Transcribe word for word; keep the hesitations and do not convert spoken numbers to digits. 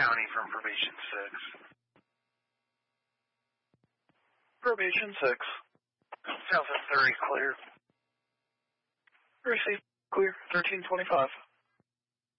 County from Probation six. Probation six. South of thirty, clear. Received. Clear. thirteen twenty-five.